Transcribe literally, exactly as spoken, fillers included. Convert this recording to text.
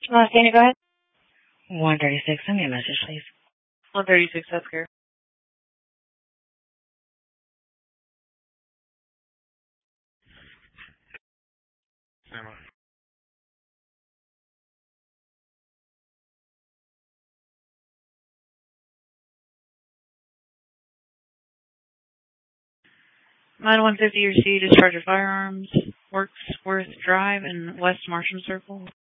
Uh, Sandy, go ahead. one thirty-six, send me a message, please. one thirty-six, healthcare. nine one fifty, receive discharge of firearms, Worksworth Drive in West Marsham Circle.